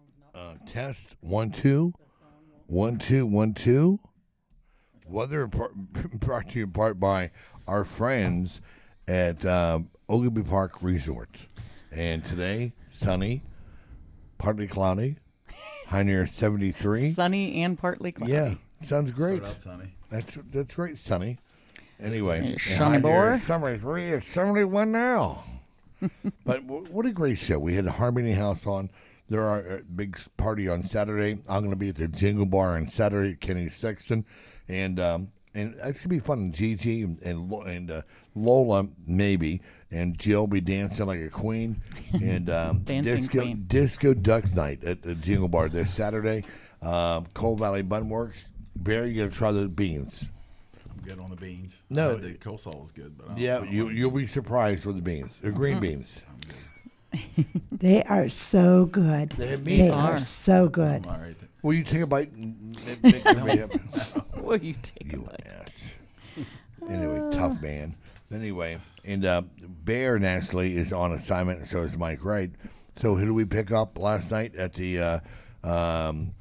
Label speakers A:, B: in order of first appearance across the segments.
A: Test 1 2 1 2 1 2. Weather brought to you in part by our friends at Ogilvy Park Resort. And today, sunny, partly cloudy, high near 73.
B: Sunny and partly cloudy.
A: Yeah, sounds great.
C: Start out sunny.
A: That's great, sunny. Anyway,
B: Sunny boy.
A: 73. It's 71 now. But what a great show. We had the Harmony House on. There are a big party on Saturday. I'm going to be at the Jingle Bar on Saturday, Kenny Sexton. And it's going to be fun. Gigi and Lola, maybe. And Jill will be dancing like a queen. And disco Duck Night at the Jingle Bar this Saturday. Coal Valley Bun Works. Barry, you got to try the beans.
C: I'm good on the beans.
A: No.
C: The coleslaw was good. But
A: You'll be surprised with the beans. They're green beans.
C: I'm good.
D: They are so good. They are so good.
C: All right.
A: Will you take a bite? And make me up?
B: Will you take a bite?
A: Yes. Anyway, tough man. Anyway, and Bear Natalie is on assignment, and so is Mike Wright. So who do we pick up last night at the Queen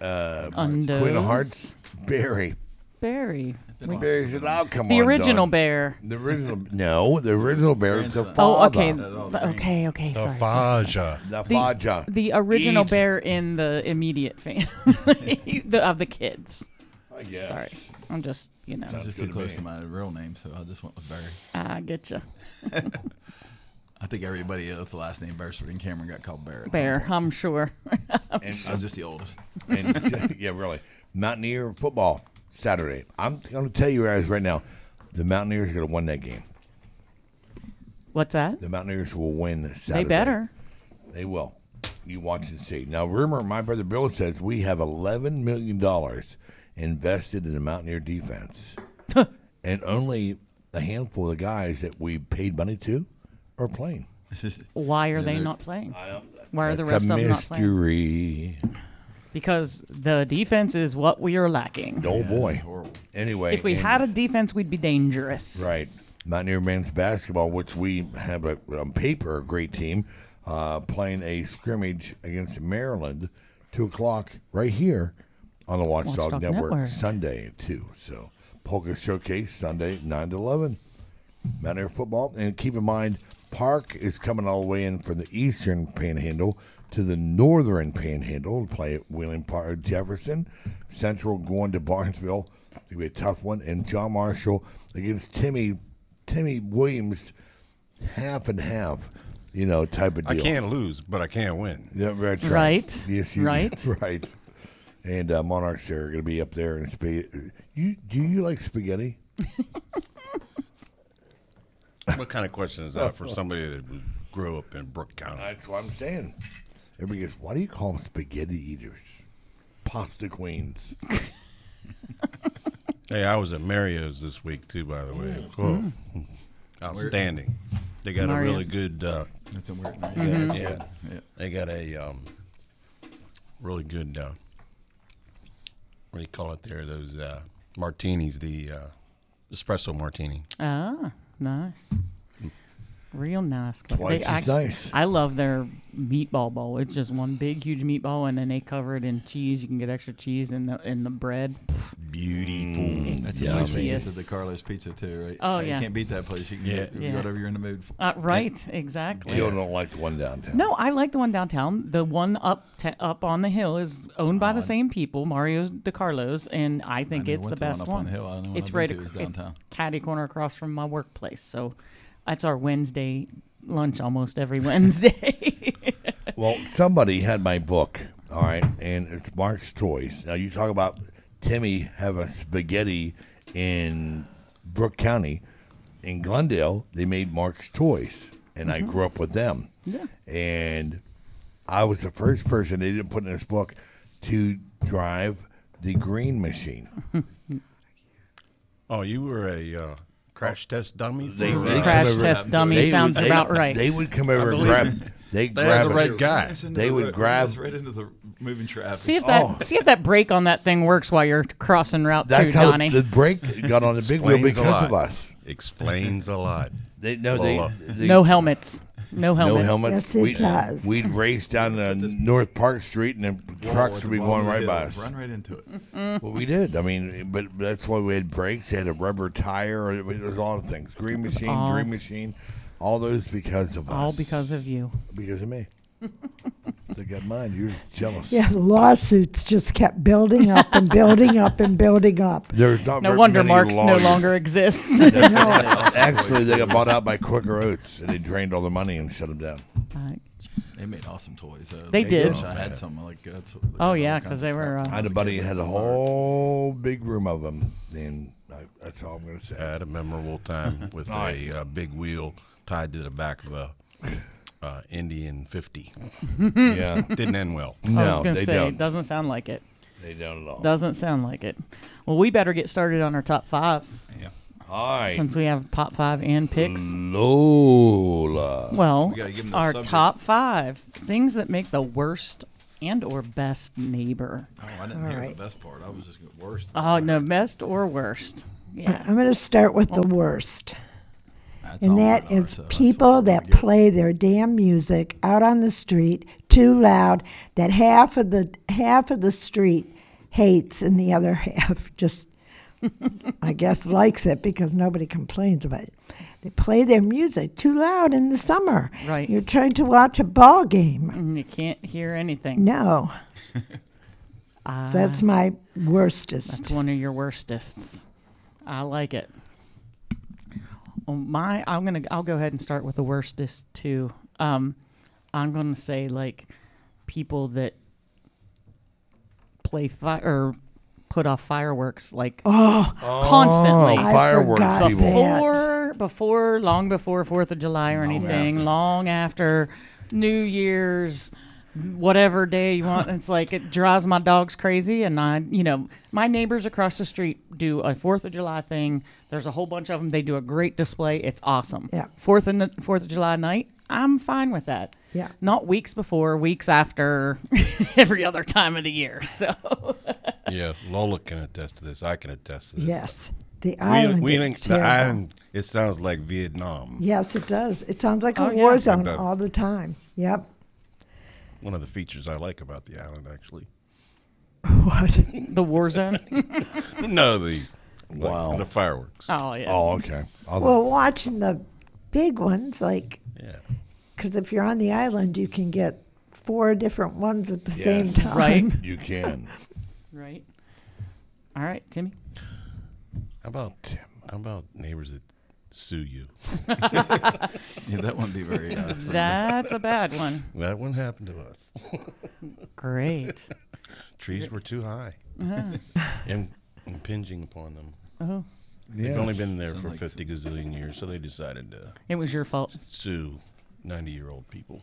A: of Hearts? Barry. Barry said, "I'll come
B: The
A: on,
B: original
A: dog."
B: bear.
A: The original bear is the
C: Grandson.
A: father.
B: Okay.
E: The
B: Sorry.
E: Faja.
A: The Faja.
B: The original
A: Eat.
B: bear in the immediate family of the kids.
A: I guess.
B: Sorry, I'm just
C: It's just
A: good
C: too
A: to
C: close
A: me.
C: to my real name, so I just went with Barry.
B: I get you.
C: I think everybody with the last name Beresford and Cameron got called Bear.
B: Bear, I'm sure.
A: And,
C: I was just the oldest.
A: and yeah, really. Mountaineer football Saturday. I'm going to tell you guys right now, the Mountaineers are going to win that game.
B: What's that?
A: The Mountaineers will win Saturday.
B: They better.
A: They will. You watch and see. Now, rumor, my brother Bill says we have $11 million invested in the Mountaineer defense. And only a handful of the guys that we paid money to are playing.
B: Why are they
C: they're-
B: not playing? Why are the
A: That's
B: rest
A: a
B: of them not playing?
A: mystery.
B: Because the defense is what we are lacking.
A: Oh, boy.
C: Horrible.
A: Anyway.
B: If we
A: and-
B: had a defense, we'd be dangerous.
A: Right. Mountaineer men's basketball, which we have on paper a great team, playing a scrimmage against Maryland, 2 o'clock right here on the Watchdog
B: Watchdog
A: Network,
B: Network.
A: Sunday at 2. So Polka Showcase Sunday 9 to 11. Mountaineer football, and keep in mind, Park is coming all the way in from the eastern Panhandle to the northern Panhandle to play at Wheeling Park, Jefferson. Central going to Barnesville. It's going to be a tough one. And John Marshall against Timmy Williams, half and half, type of deal.
E: I can't lose, but I can't win.
A: Yeah, that's
B: Right.
A: Yes, you
B: Right.
A: Right. And Monarchs are going to be up there in spaghetti. Do you like spaghetti?
E: What kind of question is that for somebody that grew up in Brooke County?
A: That's what I'm saying. Everybody goes, why do you call them spaghetti eaters? Pasta queens.
E: Hey, I was at Mario's this week too, by the way. Oh, outstanding. They got a really
B: Mario's.
E: good.
C: That's a weird name.
B: Mm-hmm.
E: Yeah,
C: Yeah.
E: they got a really good. What do you call it there? Those martinis, the espresso martini.
B: Ah, nice. Real nice.
A: Twice as nice.
B: I love their meatball bowl. It's just one big, huge meatball, and then they cover it in cheese. You can get extra cheese in the bread.
A: Beautiful.
C: That's
B: Yummy.
C: the
B: Yes.
C: the Carlos Pizza too, right?
B: Oh,
C: You
B: yeah.
C: can't beat that place. You can get
B: Yeah.
C: whatever you're in the mood for.
B: Right, exactly.
A: Still don't like the one downtown.
B: No, I like the one downtown. The one up on the hill is owned by the same people, Mario's DeCarlos, and I think
C: never
B: it's the
C: went to one
B: best
C: up
B: one.
C: on the hill. I know one
B: It's
C: I've
B: right
C: been to is
B: it's
C: downtown.
B: catty corner across from my workplace. So that's our Wednesday lunch almost every Wednesday.
A: Well, somebody had my book, all right, and it's Mark's Toys. Now, you talk about Timmy having spaghetti in Brooke County. In Glendale, they made Mark's Toys, and I grew up with them.
B: Yeah.
A: And I was the first person they didn't put in this book to drive the green machine.
E: Oh, you were a crash test dummy.
A: They
B: Crash
A: come over-
B: test dummy
A: they
B: sounds
A: would-
B: about right.
A: They would come over and
E: believe
A: grab.
E: it.
A: They
E: had
A: grab
E: the
A: it.
E: right guy.
C: That's into
A: They
C: the
A: would
C: road-
A: grab-
C: that's right into the moving traffic.
B: see if that brake on that thing works while you're crossing Route 2,
A: That's how
B: Johnny.
A: the brake got on the big wheel
E: Explains a
A: because
E: lot.
A: of us.
E: Explains a lot.
A: They
E: Lola.
A: they
B: No helmets. No helmets.
A: No helmets.
D: Yes, it does.
A: We'd race down North Park Street, and the trucks would be going right by us.
C: Run right into it.
A: Well, we did. I mean, but that's why we had brakes. They had a rubber tire. It was a lot of things. Green Machine, Dream Machine. All those because of us.
B: All because of you.
A: Because of me. They got mine. You're jealous.
D: Yeah, the lawsuits just kept building up and building up and building up.
A: There's not
B: No
A: very
B: wonder
A: many
B: Marks no
A: lawyers.
B: longer exists.
A: Actually, they got bought out by Quaker Oats, and they drained all the money and shut them down.
C: They made awesome toys.
B: They did.
C: Wish I had something like that.
B: Oh, yeah, because they were.
A: I had a buddy that had a whole big room of them, and that's all I'm going to say.
E: I had a memorable time with a big wheel tied to the back of a Indian 50.
A: Yeah.
E: Didn't end well.
B: I was going to
A: they
B: say,
A: don't.
B: doesn't sound like it.
A: They don't at all.
B: Doesn't sound like it. Well, we better get started on our top 5
C: Yeah.
A: All right.
B: since we have top 5 and picks.
A: Lola.
B: Well,
C: We gotta give 'em the
B: our
C: subject.
B: top 5 things that make the worst and or best neighbor.
C: Oh, I didn't hear
D: right.
C: the best part. I was just going worst.
B: Oh, no, best or worst. Yeah.
D: I'm going to start with the worst.
C: That's
D: And
C: all
D: that
C: mine are,
D: is
C: so that's
D: people
C: what we're
D: that
C: gonna get.
D: play their damn music out on the street too loud that half of the street hates and the other half just I guess likes it because nobody complains about it. They play their music too loud in the summer.
B: Right.
D: You're trying to watch a ball game.
B: And you can't hear anything.
D: No. So that's my worstest.
B: That's one of your worstests. I like it. Well, I'll go ahead and start with the worstest too. I'm gonna say like people that play or put off fireworks like constantly.
D: I
A: Fireworks
D: forgot
A: people.
D: that.
B: Long before 4th of July or anything, long after New Year's, whatever day you want. It's like it drives my dogs crazy. And my neighbors across the street do a 4th of July thing. There's a whole bunch of them. They do a great display. It's awesome.
D: Yeah.
B: 4th of July night, I'm fine with that.
D: Yeah.
B: Not weeks before, weeks after, every other time of the year. So
E: Yeah, Lola can attest to this. I can attest to this.
D: Yes. The island
E: Wheeling,
D: is
E: the
D: terrible.
E: island, it sounds like Vietnam.
D: Yes, it does. It sounds like a
B: Oh, yeah.
D: war
E: It
D: zone
E: does.
D: all the time. Yep.
E: One of the features I like about the island, actually.
D: What?
B: the war zone.
E: No, the
A: Wow.
E: the fireworks.
B: Oh, yeah.
A: Oh, okay.
D: Well, watching the big ones, like,
E: Yeah.
D: because if you're on the island, you can get 4 different ones at the same
A: Yes.
D: time.
B: Right.
A: You can.
B: Right. All right, Timmy.
E: How about neighbors that sue you?
C: Yeah, that wouldn't be very.
B: That's a bad one.
E: That one happened to us.
B: Great.
E: Trees were too high and impinging upon them.
B: Oh,
E: They've only been there
C: Sound
E: for
C: like
E: 50 gazillion years, so they decided to
B: it was your fault.
E: sue 90-year-old people.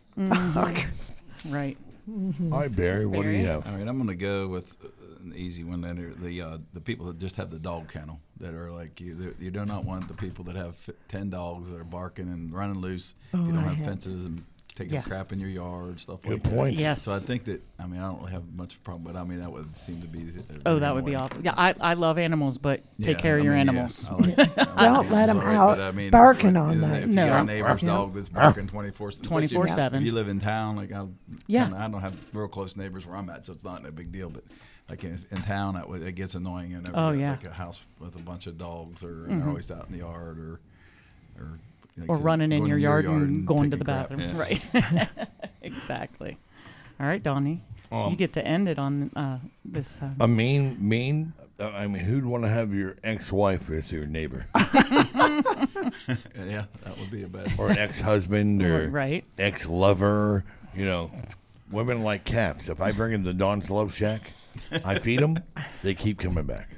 B: Right.
A: All right, Barry, what do you have?
C: All right, I'm going to go with an easy one. The people that just have the dog kennel that are like you do not want the people that have 10 dogs that are barking and running loose. If you don't have fences and taking
B: Yes.
C: crap in your yard, stuff
A: Good
C: like that.
A: point.
B: Yes.
C: So I think that I don't really have much of a problem, but that would seem to be.
B: Oh, that would be awful. Yeah, I love animals, but take
C: Yeah,
B: care of your
C: yeah,
B: animals.
C: I like-
D: Don't let 'em
C: Sorry,
D: out
C: but
D: barking all
C: if
D: night.
C: you
B: No.
C: got a neighbor's dog that's barking 24/7.
B: 24/7.
C: If you live in town, like
B: Yeah.
C: I don't have real close neighbors where I'm at, so it's not a big deal. But like in town, it gets annoying. And
B: Oh, yeah.
C: like a house with a bunch of dogs, or and they're always out in the yard, or like I
B: Or
C: said,
B: running in
C: going
B: your yard and going to
C: taking
B: the
C: crap.
B: bathroom.
C: Yeah.
B: Right. Exactly. All right, Donnie. You get to end it on this.
A: A mean. I mean, who'd want to have your ex-wife as your neighbor,
C: Yeah, that would be a bad.
A: or an ex-husband, or
B: Right.
A: ex-lover? Women like cats. If I bring them to Dawn's Love Shack, I feed them. They keep coming back.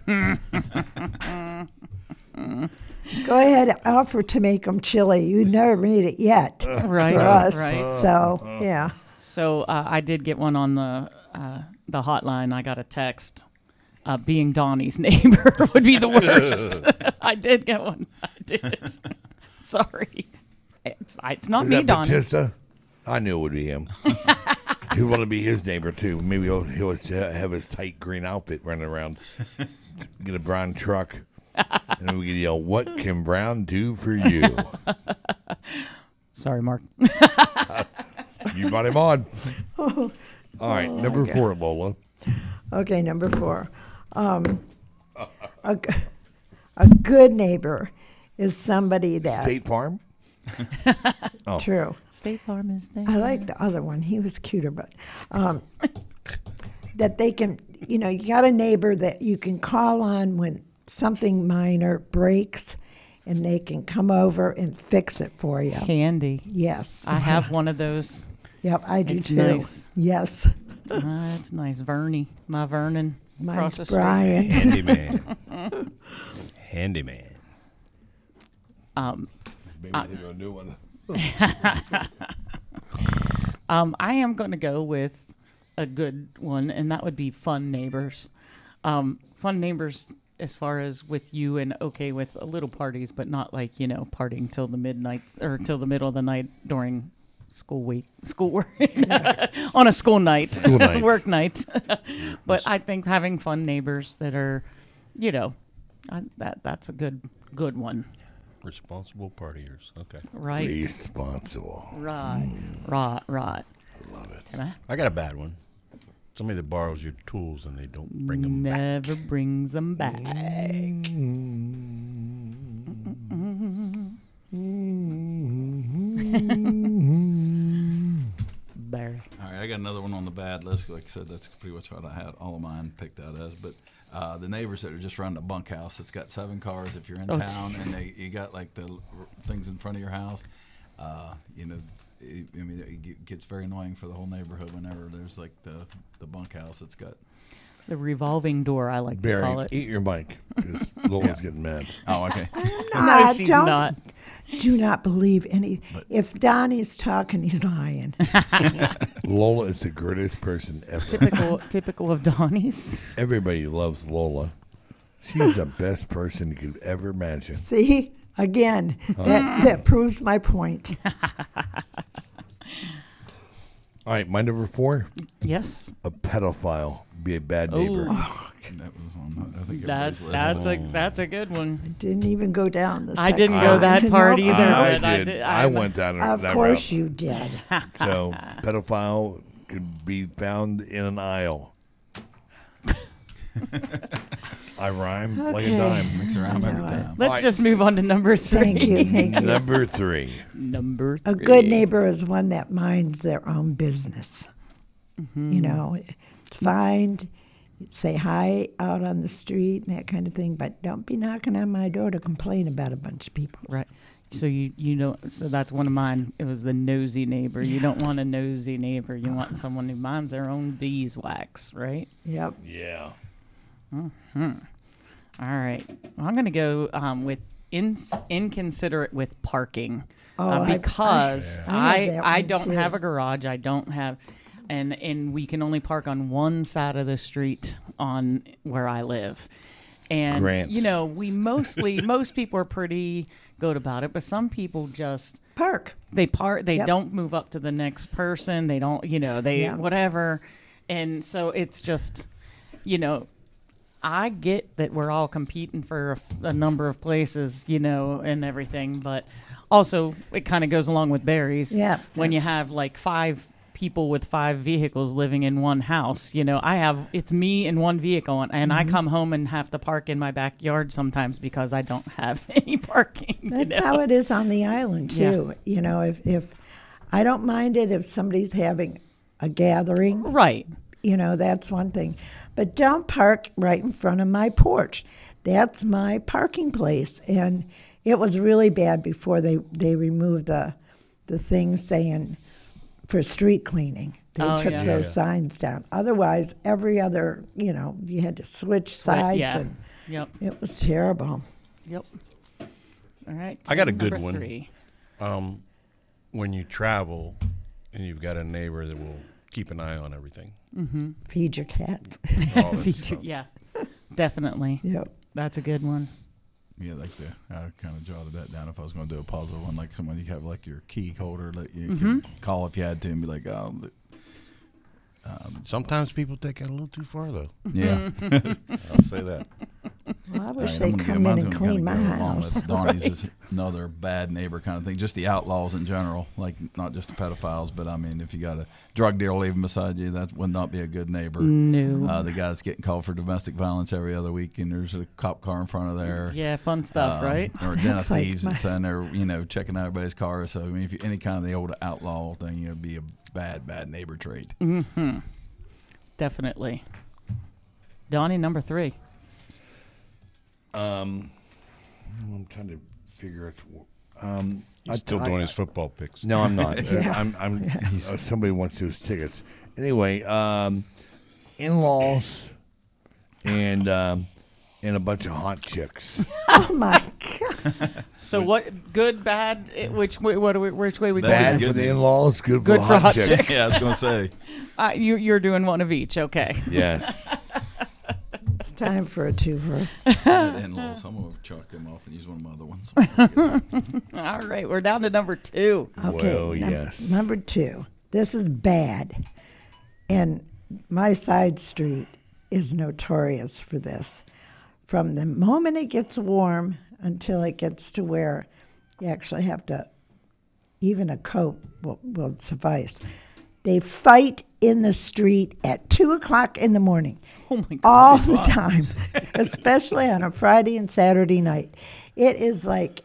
D: Go ahead, offer to make them chili. You never made it yet
B: Right.
D: for us.
B: Right.
D: So, yeah.
B: So I did get one on the hotline. I got a text. Being Donnie's neighbor would be the worst. I did get one. I did. Sorry. It's not
A: Is
B: me,
A: that
B: Donnie.
A: Batista? I knew it would be him. He'd want to be his neighbor too. Maybe he'll have his tight green outfit running around. Get a brown truck, and we can yell, "What can Brown do for you?"
B: Sorry, Mark.
A: You brought him on. All right, number 4, Lola.
D: Okay, number 4. A good neighbor is somebody that
A: State Farm.
D: true.
B: State Farm is there.
D: I like the other one. He was cuter, but that they can, you got a neighbor that you can call on when something minor breaks, and they can come over and fix it for you.
B: Handy.
D: Yes.
B: I have one of those.
D: Yep, I do
B: It's
D: too.
B: nice.
D: Yes.
B: That's nice. My Vernon. across the
D: Mine's
B: street.
D: Brian.
E: Handyman. Handyman.
A: Maybe think of a new one.
B: I am going to go with a good one, and that would be Fun Neighbors. Fun Neighbors, as far as with you and okay with a little parties, but not like, partying till the midnight or till the middle of the night during school work on a school night, work night. But I think having fun neighbors that are, that's a good one.
E: Responsible partiers. Okay.
B: Right.
A: Responsible.
B: Right.
A: I love it.
E: I got a bad one. Somebody that borrows your tools and they don't bring them back.
B: Never brings them back. Barry.
C: All right, I got another one on the bad list. Like I said, that's pretty much what I had all of mine picked out as. But the neighbors that are just running a bunkhouse that's got 7 cars if you're in town,
B: geez.
C: and you got like the things in front of your house, it gets very annoying for the whole neighborhood whenever there's like the bunkhouse that's got.
B: The revolving door, I like to call
A: Barry,
B: it.
A: eat your mic because Lola's getting mad.
C: Oh, okay.
B: No, she's not.
D: Do not believe any. If Donnie's talking, he's lying.
A: Lola is the greatest person ever.
B: Typical of Donnie's.
A: Everybody loves Lola. She's the best person you could ever imagine.
D: See, again, that proves my point.
A: All right, my number 4,
B: Yes.
A: a pedophile. Be a bad neighbor.
C: That was on, I think everybody's list.
B: That's a good one.
D: Didn't even go down the.
B: I didn't
D: sex
B: go
D: line.
B: that part
D: Nope.
B: either.
A: I
B: but
A: did. I went down
D: Of
A: that
D: course
A: route.
D: you did.
A: So, pedophile could be found in an aisle. I rhyme like a
D: Okay.
A: dime.
C: Mix around
D: I
C: every
D: know it.
C: time.
B: Let's just move on to number 3.
D: Thank you. Thank you.
A: Number 3.
B: Number 3.
D: A good neighbor is one that minds their own business. It's fine. Say hi out on the street and that kind of thing, but don't be knocking on my door to complain about a bunch of people.
B: Right. So you know, so that's one of mine. It was the nosy neighbor. You don't want a nosy neighbor. You want someone who minds their own beeswax, right?
D: Yep.
A: Yeah.
B: All right. Well, I'm going to go with inconsiderate with parking because
D: I have that
B: I
D: one,
B: don't
D: too.
B: have a garage. I don't have, and we can only park on one side of the street on where I live. And
A: Grant.
B: we most people are pretty good about it, but some people just
D: Park.
B: they park. They
D: Yep.
B: don't move up to the next person. They don't, they
D: Yeah.
B: whatever. And so it's just, I get that we're all competing for a number of places, and everything, but also it kind of goes along with Barry's.
D: Yeah.
B: When you have like 5 people with 5 vehicles living in one house, it's me and one vehicle, and I come home and have to park in my backyard sometimes because I don't have any parking.
D: That's how it is on the island too. If I don't mind it if somebody's having a gathering,
B: Right.
D: That's one thing. But don't park right in front of my porch. That's my parking place. And it was really bad before they removed the thing saying for street cleaning. They took
B: yeah.
D: those signs down. Otherwise, every other, you had to switch sides.
B: Yeah.
D: And
B: Yep.
D: it was terrible.
B: Yep. All right.
E: I got a
B: number
E: good one.
B: 3.
E: When you travel and you've got a neighbor that will keep an eye on everything.
D: Feed your cats.
E: All that
B: Feature,
E: stuff.
B: yeah, definitely.
D: Yep.
B: That's a good one.
C: Yeah, I kind of jotted that down if I was going to do a puzzle one, like someone you have like your key holder that you can call if you had to and be like, oh,
E: Sometimes people take it a little too far, though.
C: yeah.
E: I'll say that.
D: Well, I wish
C: All right,
D: they'd
C: I'm
D: come
C: gonna
D: in and
C: go-
D: clean my
C: mine's gonna go along
D: house.
C: with Donnie's is another bad neighbor kind of thing. Just the outlaws in general, like not just the pedophiles, but I mean, if you got a drug dealer living beside you, that would not be a good neighbor.
B: No.
C: The guy that's getting called for domestic violence every other week, and there's a cop car in front of there.
B: Yeah, fun stuff, right?
C: Or den of
D: That's like
C: thieves
D: my-
C: that's in there, checking out everybody's cars. So I mean, if you, any kind of the old outlaw thing, it'd be a bad neighbor trait.
B: Definitely. Donnie, number 3.
A: I'm trying to figure out.
E: He's still doing his football picks.
A: No, I'm not.
D: Yeah.
A: I'm. Somebody wants those tickets. Anyway, in-laws and a bunch of hot chicks.
D: Oh my God!
B: So what? Good, bad? Which way? Which way we go?
A: Bad
C: good
A: for the
C: news.
A: in-laws, good
B: Good
A: for
B: for
A: the hot
B: hot
A: chicks.
B: chicks.
C: Yeah, I was gonna say.
B: You're doing one of each. Okay.
A: Yes.
D: It's time for a twofer.
C: In-laws, I'm gonna chalk them off and use one of my other ones.
B: All right. We're down to number 2.
D: Okay,
A: Well, yes.
D: Number 2. This is bad, and my side street is notorious for this. From the moment it gets warm until it gets to where you actually have to, even a coat will suffice. They fight in the street at 2:00 in the morning.
B: Oh my God.
D: All the time, especially on a Friday and Saturday night. It is like,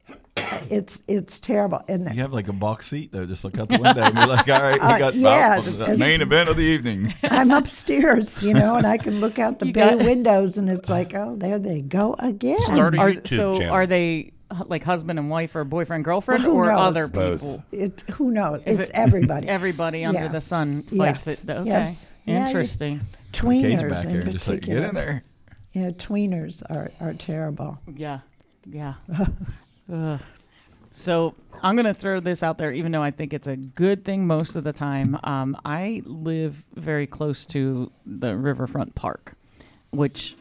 D: it's terrible. And
C: You have like a box seat though. Just look out the window and be like, "All right, we got
D: yeah,
C: the main event of the evening."
D: I'm upstairs, and I can look out the
B: You
D: bay
B: got-
D: windows, and it's like, oh, there they go again.
E: Start a
B: Are,
E: YouTube
B: so
E: channel.
B: are they like husband and wife or boyfriend girlfriend
D: Well, who
B: or
D: knows?
B: other
A: Both.
B: people?
D: Who knows?
B: Is
D: It's
B: it
D: everybody.
B: Everybody under
D: Yeah.
B: the sun fights
D: Yes.
B: it. Okay.
D: Yes. Yeah, you-
B: Interesting.
C: Cage
D: Tweeners
C: back
D: in
C: there, just like
D: particular.
C: get in there.
D: Yeah, tweeners are terrible.
B: Yeah. Yeah. Ugh. So I'm going to throw this out there, even though I think it's a good thing most of the time. I live very close to the Riverfront Park, which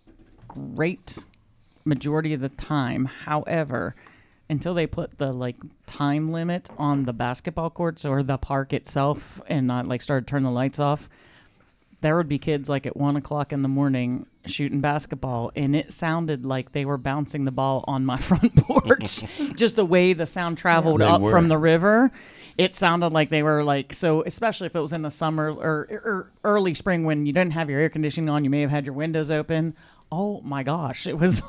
B: great majority of the time. However, until they put the time limit on the basketball courts or the park itself and not started turning the lights off, there would be kids at 1:00 in the morning shooting basketball, and it sounded like they were bouncing the ball on my front porch. Just the way the sound traveled
A: They
B: up
A: were.
B: from the river, it sounded like they were so. Especially if it was in the summer or early spring when you didn't have your air conditioning on, you may have had your windows open. Oh my gosh, it was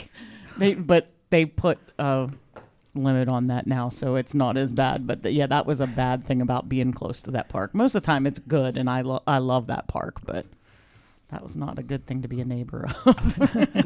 B: they put a limit on that now, so it's not as bad. But yeah, that was a bad thing about being close to that park. Most of the time, it's good, and I love that park, but that was not a good thing to be a neighbor of.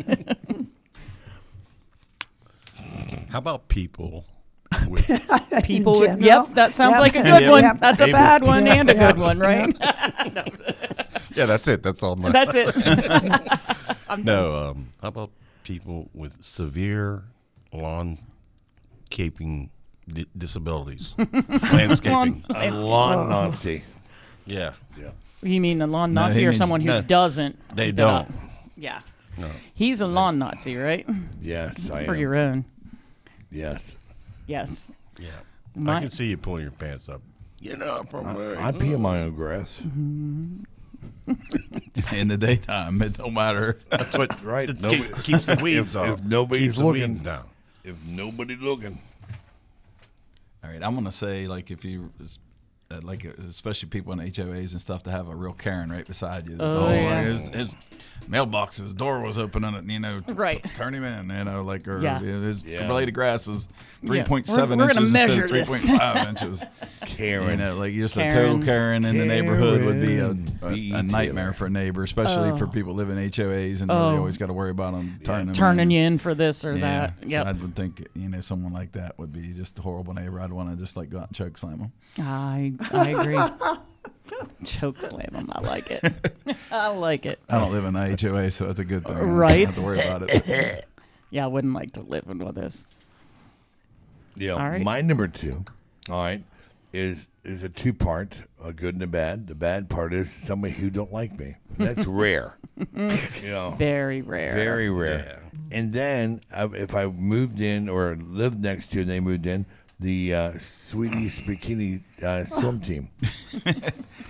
E: How about people with
B: People with,
D: general?
B: yep, that sounds
D: Yep.
B: like a good
E: Yep.
B: one.
D: Yep.
B: That's a
E: Able.
B: bad one
D: Yep.
B: and a
D: Yep.
B: good one, right?
E: yeah, that's it. That's all.
B: That's it.
E: No, how about people with severe lawn-caping disabilities, landscaping?
A: A lawn Nazi.
E: Yeah,
B: You mean a lawn
C: No,
B: Nazi
C: he
B: or
C: means-
B: someone who
E: no,
B: doesn't?
E: they
B: keep it up?
E: don't.
B: Yeah.
E: No.
B: He's a lawn Nazi, right?
A: Yes, I
B: For
A: am.
B: your own.
A: Yes.
B: Yes.
E: Yeah. I
B: My-
E: can see you pulling your pants up. Get up from there.
A: I pee in my own grass.
C: In the daytime, it don't matter.
E: That's what
A: Right.
E: it
A: Nobody-
E: keeps the weeds off.
A: if nobody's
E: keeps the
A: looking.
E: weeds down.
A: If nobody's looking.
C: All right, I'm gonna say if you especially people in HOAs and stuff to have a real Karen right beside you. That's
B: Oh, yeah.
C: his mailbox, his door was open on it.
B: Right.
C: Turn him in. Or
B: Yeah.
C: his
A: Yeah.
C: blade of grass is
B: Yeah.
C: 3.7
B: We're gonna
C: inches
B: measure
C: instead of
B: this.
C: 3.5 inches.
A: Karen.
C: Just a total
B: Karens.
C: Karen in the neighborhood would be
A: Karen.
C: a nightmare for a neighbor, especially for people living in HOAs and really always got to worry about them
B: Turning you in for this or
C: Yeah,
B: that.
C: so
B: Yep.
C: I would think someone like that would be just a horrible neighbor. I'd want to just go out and choke slam them.
B: I agree. Choke slam him. I like it. I like it.
C: I don't live in an HOA, so it's a good thing. I
B: Right.
C: don't have to worry about it.
B: Yeah, I wouldn't like to live in one of those.
A: Yeah.
B: All right.
A: My number 2, all right, is a 2-part, a good and a bad. The bad part is somebody who don't like me. That's rare.
B: Very rare.
A: Very rare. And then if I moved in or lived next to and they moved in, the Sweeties Bikini swim team.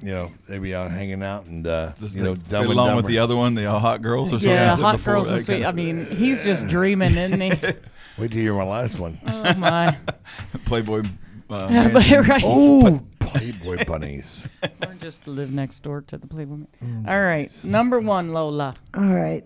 A: they be out hanging out and
C: Just
A: Dumb
C: fit
A: and
C: along with
A: Dumber.
C: the other one, the Hot Girls or something.
B: Yeah,
C: I said
B: Hot
C: before,
B: Girls
C: that
B: and Sweet.
C: kinda-
B: I mean, he's just dreaming, isn't he?
A: Wait till you hear my last one.
B: Oh my!
C: Playboy.
B: Right.
A: Oh, Playboy bunnies.
B: Or just live next door to the Playboy. All right, number 1, Lola.
D: All right.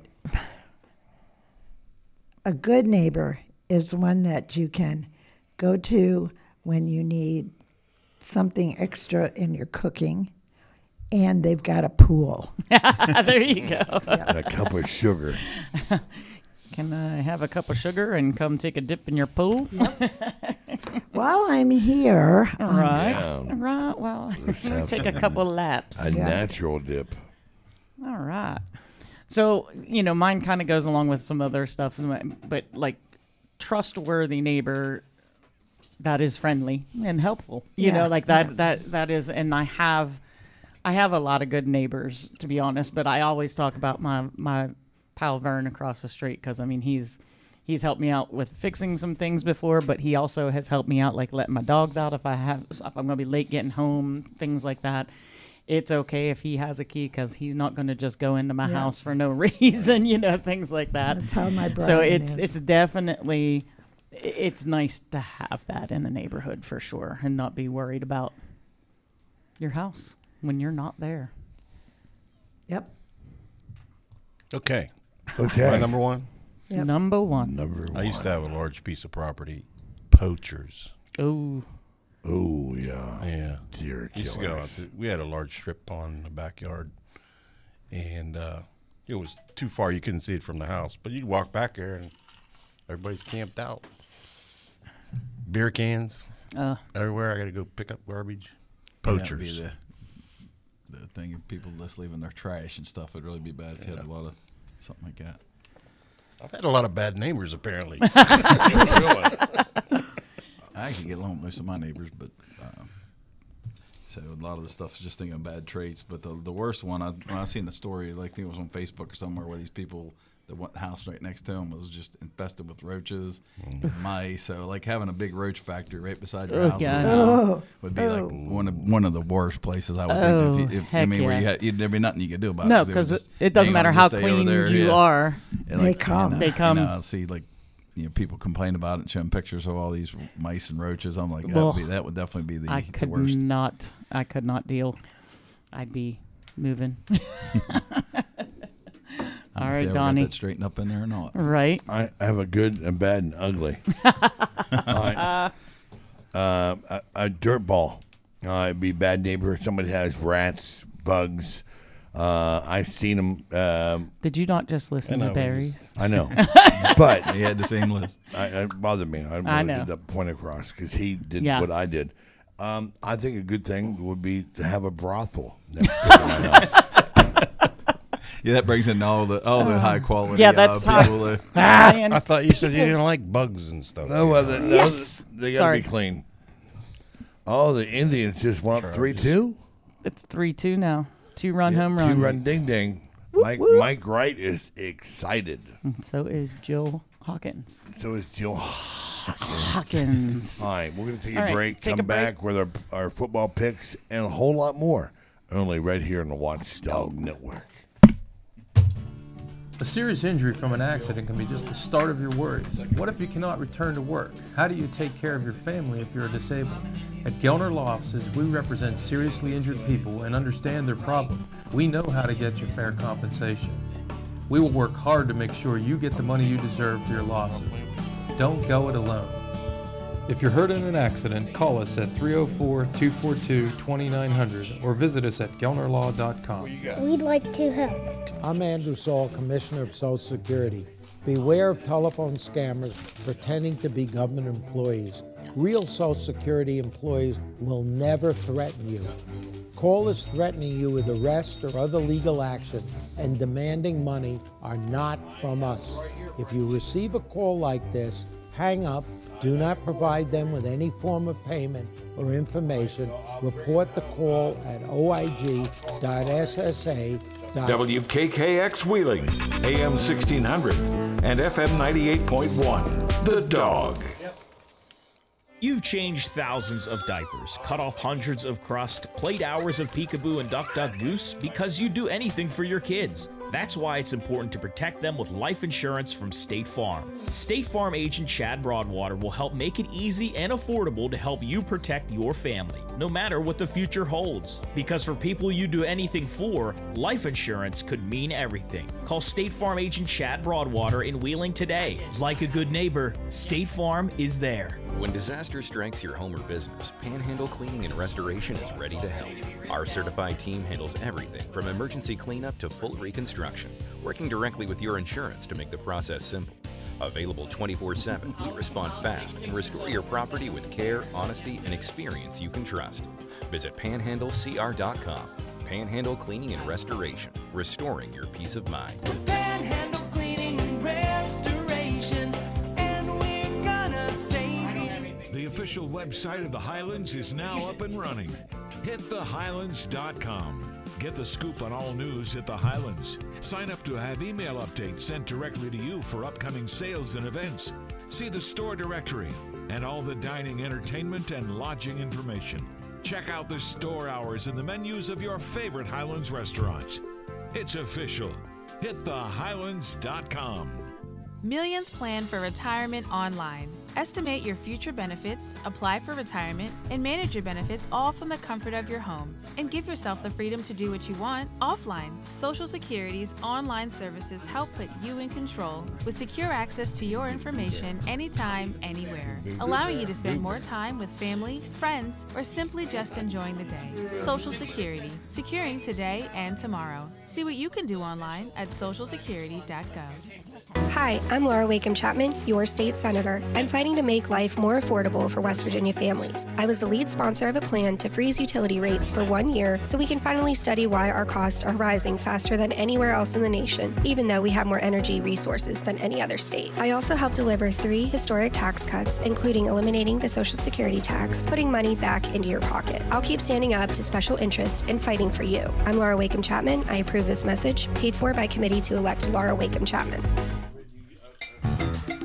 D: A good neighbor is one that you can go to when you need something extra in your cooking, and they've got a pool.
B: There you go.
A: And a cup of sugar.
B: Can I have a cup of sugar and come take a dip in your pool?
D: While I'm here,
B: All right.
A: Yeah.
B: Right. Well,
A: have
B: take a couple laps.
A: A natural dip.
B: All right. So, mine kind of goes along with some other stuff, but like trustworthy neighbor that is friendly and helpful. You know, like that is, and I have a lot of good neighbors, to be honest, but I always talk about my pal Vern across the street, because I mean he's helped me out with fixing some things before, but he also has helped me out like letting my dogs out if I'm gonna be late getting home, things like that. It's okay if he has a key, because he's not going to just go into my house for no reason, things like that.
D: that's how my brother
B: So
D: is.
B: it's definitely, it's nice to have that in the neighborhood for sure, and not be worried about your house when you're not there.
D: Yep.
E: Okay.
A: Okay.
E: My number 1.
D: Yep.
B: Number 1.
A: Number 1.
E: I used to have a large piece of property. Poachers.
B: Oh,
A: Oh, yeah.
E: Yeah.
A: Deer
E: Used to go out
A: killers.
E: to, we had a large strip pond in the backyard, and it was too far. You couldn't see it from the house, but you'd walk back there and everybody's camped out. Beer cans everywhere. I got to go pick up garbage. Poachers.
C: That'd be the thing of people just leaving their trash and stuff. It'd really be bad if you had a lot of something like that.
E: I've had a lot of bad neighbors, apparently.
C: I actually get along with most of my neighbors, but so a lot of the stuff is just thinking of bad traits. But the worst one, when I seen the story, like I think it was on Facebook or somewhere, where these people, the house right next to them was just infested with roaches and mice. So like having a big roach factory right beside your house would be like one of the worst places I would think. If I mean, where there'd be nothing you could do about it.
B: no, because it doesn't matter how clean you are.
C: And
D: They come.
B: They come.
C: I see like people complain about it and showing pictures of all these mice and roaches. I'm like, that would definitely be the worst.
B: I could not deal. I'd be moving. All right,
C: Got
B: Donnie.
C: that straightened up in there or not?
B: Right.
A: I have a good and bad and ugly. All right. A dirt ball. It'd be bad neighbor. Somebody has rats, bugs. I've seen them.
B: Did you not just listen to Barry's?
A: I know. But
C: He had the same list.
A: it bothered me. I really
B: know.
A: did that point across because he did
B: Yeah.
A: what I did. I think a good thing would be to have a brothel next to my house.
C: Yeah, that brings in all the high quality.
B: Yeah, that's
C: people.
E: I thought you said you didn't like bugs and stuff.
A: No, well,
B: Yes.
A: they got to
B: Sorry.
A: be clean. Oh, the Indians just went up 3-2.
B: It's 3-2 now. 2-run home run.
A: 2-run ding ding. Mike Wright is excited.
B: So is Jill Hawkins.
A: So is Jill.
B: Hawkins.
A: All right, we're going to take
B: All
A: a
B: right,
A: break,
B: take
A: come
B: a break.
A: back with our football picks and a whole lot more. Only right here on the Watchdog Network.
F: A serious injury from an accident can be just the start of your worries. What if you cannot return to work? How do you take care of your family if you're disabled? At Gelner Law Offices, we represent seriously injured people and understand their problem. We know how to get you fair compensation. We will work hard to make sure you get the money you deserve for your losses. Don't go it alone. If you're hurt in an accident, call us at 304-242-2900 or visit us at gelnerlaw.com.
G: We'd like to help.
H: I'm Andrew Saul, Commissioner of Social Security. Beware of telephone scammers pretending to be government employees. Real Social Security employees will never threaten you. Callers threatening you with arrest or other legal action and demanding money are not from us. If you receive a call like this, hang up. Do not provide them with any form of payment or information. Report the call at oig.ssa.
I: WKKX Wheeling, AM 1600 and FM 98.1. The Dog.
G: You've changed thousands of diapers, cut off hundreds of crust, played hours of peekaboo and duck duck goose because you'd do anything for your kids. That's why it's important to protect them with life insurance from State Farm. State Farm agent Chad Broadwater will help make it easy and affordable to help you protect your family, no matter what the future holds. Because for people you do anything for, life insurance could mean everything. Call State Farm agent Chad Broadwater in Wheeling today. Like a good neighbor, State Farm is there.
J: When disaster strikes your home or business, Panhandle Cleaning and Restoration is ready to help. Our certified team handles everything from emergency cleanup to full reconstruction, working directly with your insurance to make the process simple. Available 24/7, we respond fast and restore your property with care, honesty, and experience you can trust. Visit panhandlecr.com. Panhandle Cleaning and Restoration, restoring your peace of mind.
K: Panhandle Cleaning and Restoration, and we're gonna save you.
I: The official website of the Highlands is now up and running. HitTheHighlands.com. Get the scoop on all news at the Highlands. Sign up to have email updates sent directly to you for upcoming sales and events. See the store directory and all the dining, entertainment, and lodging information. Check out the store hours and the menus of your favorite Highlands restaurants. It's official. HitTheHighlands.com.
L: Millions plan for retirement online. Estimate your future benefits, apply for retirement, and manage your benefits all from the comfort of your home. And give yourself the freedom to do what you want offline. Social Security's online services help put you in control with secure access to your information anytime, anywhere, allowing you to spend more time with family, friends, or simply just enjoying the day. Social Security, securing today and tomorrow. See what you can do online at socialsecurity.gov.
M: Hi, I'm Laura Wakeham Chapman, your state senator. I'm fighting to make life more affordable for West Virginia families. I was the lead sponsor of a plan to freeze utility rates for 1 year so we can finally study why our costs are rising faster than anywhere else in the nation, even though we have more energy resources than any other state. I also helped deliver 3 historic tax cuts, including eliminating the Social Security tax, putting money back into your pocket. I'll keep standing up to special interests and fighting for you. I'm Laura Wakeham Chapman. I approve this message, paid for by committee to elect Laura Wakeham Chapman.